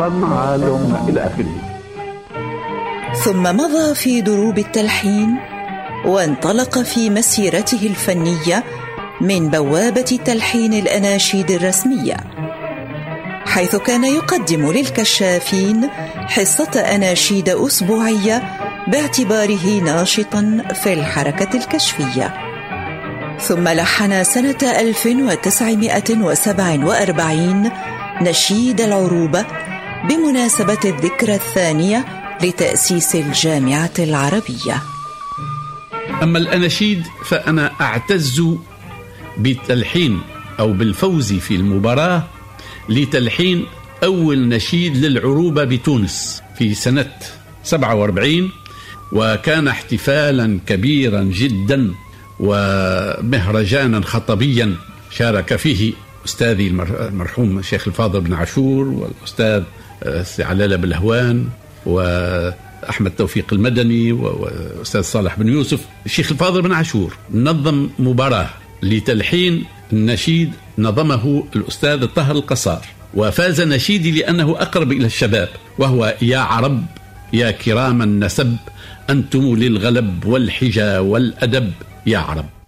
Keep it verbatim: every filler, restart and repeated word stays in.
وصلنا هلم إلى آخره. ثم مضى في دروب التلحين وانطلق في مسيرته الفنية من بوابة تلحين الأناشيد الرسمية، حيث كان يقدم للكشافين حصة أناشيد أسبوعية باعتباره ناشطاً في الحركة الكشفية. ثم لحن سنة ألف وتسعمائة وسبعة وأربعين نشيد العروبة بمناسبة الذكرى الثانية لتأسيس الجامعة العربية. أما الأناشيد فأنا أعتز بالتلحين أو بالفوز في المباراة لتلحين أول نشيد للعروبة بتونس في سنة سبعة وأربعين، وكان احتفالا كبيرا جدا ومهرجانا خطبيا شارك فيه أستاذي المرحوم الشيخ الفاضل بن عاشور والأستاذ علالة بالهوان وأحمد توفيق المدني وأستاذ صالح بن يوسف. الشيخ الفاضل بن عاشور نظم مباراة لتلحين النشيد نظمه الأستاذ الطاهر القصار، وفاز نشيدي لأنه أقرب إلى الشباب، وهو يا عرب يا كرام النسب أنتم للغلب والحجا والأدب يا عرب.